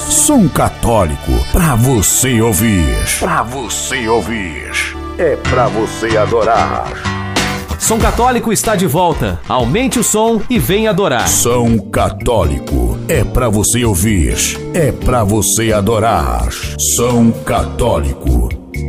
Som católico, pra você ouvir. Pra você ouvir. É pra você adorar. Som Católico está de volta. Aumente o som e venha adorar. Som Católico, é pra você ouvir. É pra você adorar. Som Católico.